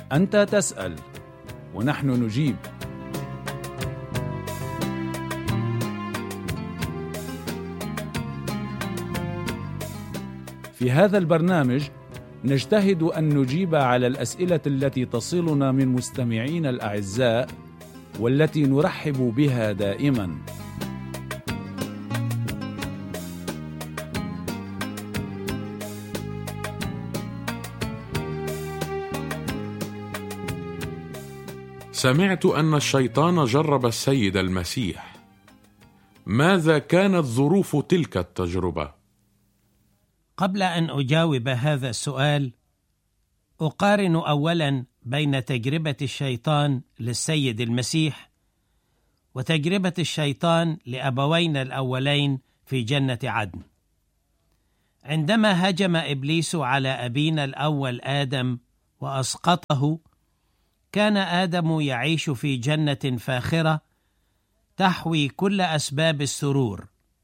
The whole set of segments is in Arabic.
أنت تسأل ونحن نجيب. في هذا البرنامج نجتهد أن نجيب على الأسئلة التي تصلنا من مستمعينا الأعزاء والتي نرحب بها دائما. سمعت أن الشيطان جرب السيد المسيح. ماذا كانت ظروف تلك التجربة؟ قبل أن أجاوب هذا السؤال، أقارن أولاً بين تجربة الشيطان للسيد المسيح وتجربة الشيطان لأبوينا الأولين في جنة عدن. عندما هجم إبليس على أبينا الأول آدم وأسقطه، كان آدم يعيش في جنة فاخرة تحوي كل أسباب السرور،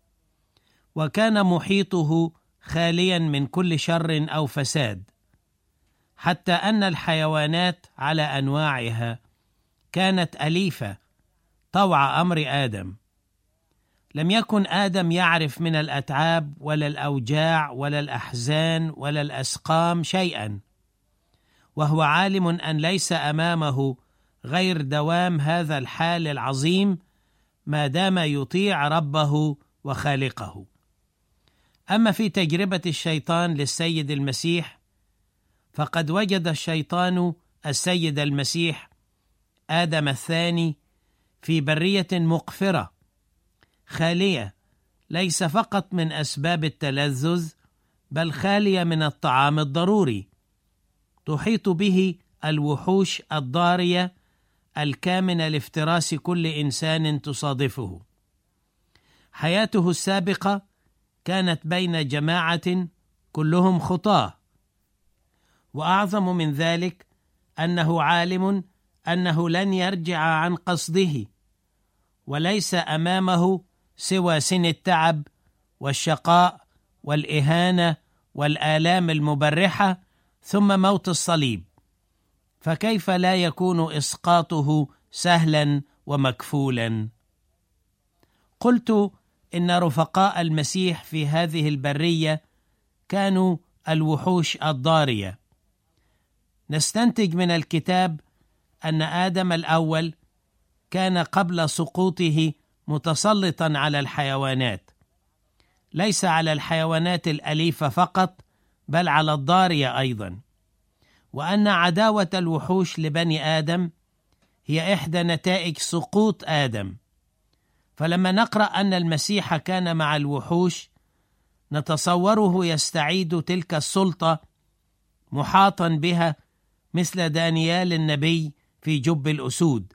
وكان محيطه خاليا من كل شر أو فساد، حتى أن الحيوانات على أنواعها كانت أليفة طوع أمر آدم. لم يكن آدم يعرف من الأتعاب ولا الأوجاع ولا الأحزان ولا الأسقام شيئا، وهو عالم أن ليس أمامه غير دوام هذا الحال العظيم ما دام يطيع ربه وخالقه. أما في تجربة الشيطان للسيد المسيح، فقد وجد الشيطان السيد المسيح آدم الثاني في برية مقفرة خالية، ليس فقط من أسباب التلذذ بل خالية من الطعام الضروري، تحيط به الوحوش الضارية الكامنة لافتراس كل إنسان تصادفه. حياته السابقة كانت بين جماعة كلهم خطاة، وأعظم من ذلك أنه عالم أنه لن يرجع عن قصده، وليس أمامه سوى سن التعب والشقاء والإهانة والآلام المبرحة ثم موت الصليب، فكيف لا يكون إسقاطه سهلا ومكفولا؟ قلت إن رفقاء المسيح في هذه البرية كانوا الوحوش الضارية. نستنتج من الكتاب أن آدم الأول كان قبل سقوطه متسلطا على الحيوانات، ليس على الحيوانات الأليفة فقط بل على الضارية أيضا، وأن عداوة الوحوش لبني آدم هي إحدى نتائج سقوط آدم. فلما نقرأ أن المسيح كان مع الوحوش، نتصوره يستعيد تلك السلطة محاطا بها مثل دانيال النبي في جب الأسود،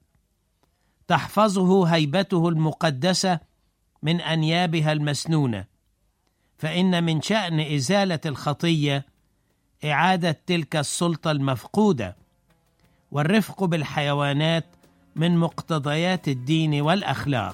تحفظه هيبته المقدسة من أنيابها المسنونة، فإن من شأن إزالة الخطية إعادة تلك السلطة المفقودة، والرفق بالحيوانات من مقتضيات الدين والأخلاق.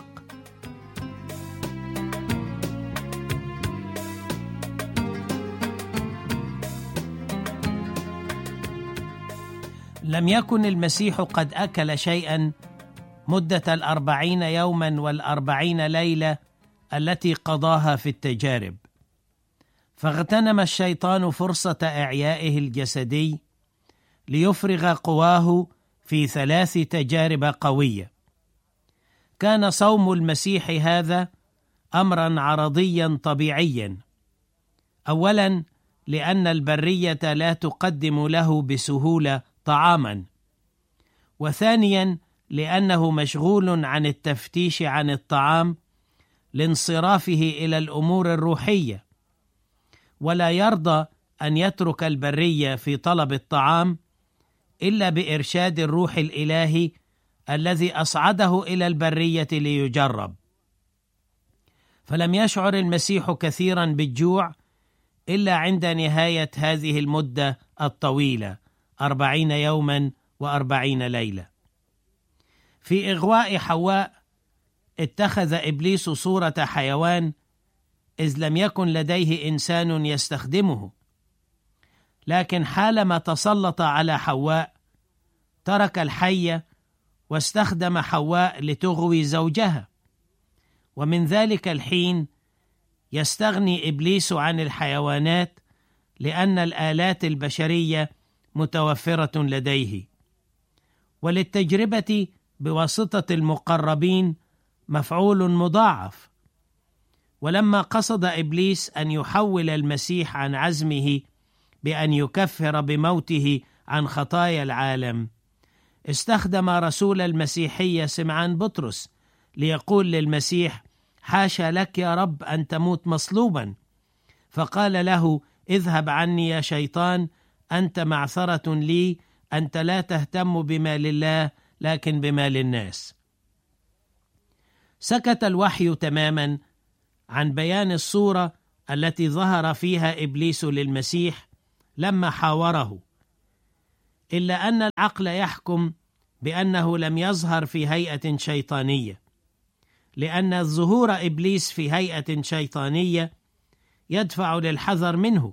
لم يكن المسيح قد أكل شيئا مدة 40 يوما و40 ليلة التي قضاها في التجارب، فاغتنم الشيطان فرصة إعيائه الجسدي ليفرغ قواه في 3 تجارب قوية. كان صوم المسيح هذا أمرا عرضيا طبيعيا، أولا لأن البرية لا تقدم له بسهولة طعاما، وثانيا لأنه مشغول عن التفتيش عن الطعام لانصرافه إلى الأمور الروحية، ولا يرضى أن يترك البرية في طلب الطعام إلا بإرشاد الروح الإلهي الذي أصعده إلى البرية ليجرب. فلم يشعر المسيح كثيرا بالجوع إلا عند نهاية هذه المدة الطويلة 40 يوما و40 ليلة. في إغواء حواء اتخذ إبليس صورة حيوان، إذ لم يكن لديه إنسان يستخدمه، لكن حالما تسلط على حواء ترك الحية واستخدم حواء لتغوي زوجها، ومن ذلك الحين يستغني إبليس عن الحيوانات لأن الآلات البشرية متوفرة لديه، وللتجربة بواسطة المقربين مفعول مضاعف. ولما قصد إبليس أن يحول المسيح عن عزمه بأن يكفر بموته عن خطايا العالم، استخدم رسول المسيحية سمعان بطرس ليقول للمسيح: حاشا لك يا رب أن تموت مصلوبا. فقال له: اذهب عني يا شيطان، أنت معثرة لي، أنت لا تهتم بما لله لكن بما للناس. سكت الوحي تماما عن بيان الصورة التي ظهر فيها إبليس للمسيح لما حاوره، إلا أن العقل يحكم بأنه لم يظهر في هيئة شيطانية، لأن ظهور إبليس في هيئة شيطانية يدفع للحذر منه.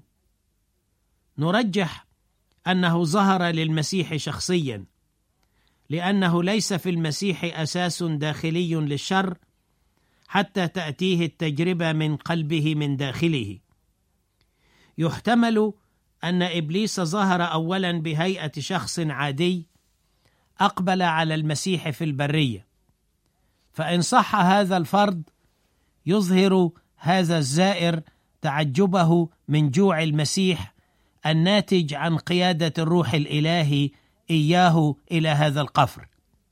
نرجح أنه ظهر للمسيح شخصيا، لأنه ليس في المسيح أساس داخلي للشر حتى تأتيه التجربة من قلبه من داخله. يحتمل أن إبليس ظهر أولا بهيئة شخص عادي أقبل على المسيح في البرية، فإن صح هذا الفرض يظهر هذا الزائر تعجبه من جوع المسيح الناتج عن قيادة الروح الإلهي إياه إلى هذا القفر.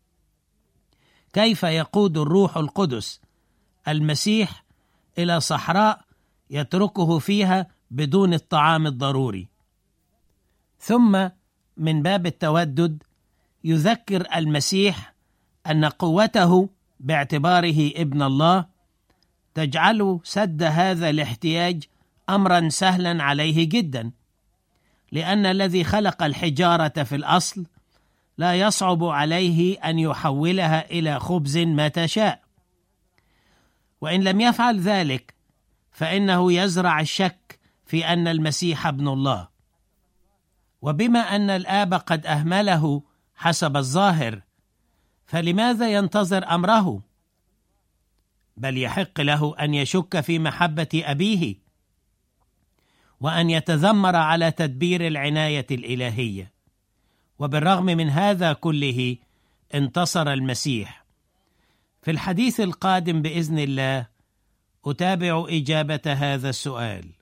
كيف يقود الروح القدس المسيح إلى صحراء يتركه فيها بدون الطعام الضروري؟ ثم من باب التودد يذكر المسيح أن قوته باعتباره ابن الله تجعل سد هذا الاحتياج أمرا سهلا عليه جدا، لأن الذي خلق الحجارة في الأصل لا يصعب عليه أن يحولها إلى خبز متى شاء. وإن لم يفعل ذلك فإنه يزرع الشك في أن المسيح ابن الله. وبما أن الآب قد أهمله حسب الظاهر، فلماذا ينتظر أمره؟ بل يحق له أن يشك في محبة أبيه وأن يتذمر على تدبير العناية الإلهية. وبالرغم من هذا كله انتصر المسيح. في الحديث القادم بإذن الله أتابع إجابة هذا السؤال.